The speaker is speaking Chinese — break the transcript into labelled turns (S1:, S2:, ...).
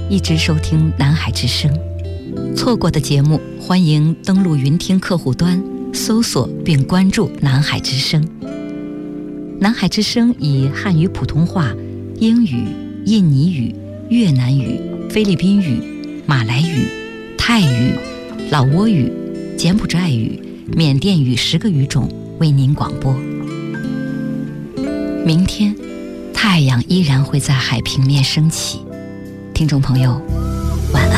S1: 一直收听南海之声。错过的节目，欢迎登录云听客户端搜索并关注南海之声。南海之声以汉语普通话、英语、印尼语、越南语、菲律宾语、马来语、泰语、老挝语、柬埔寨语、缅甸语10个语种为您广播。明天太阳依然会在海平面升起，听众朋友，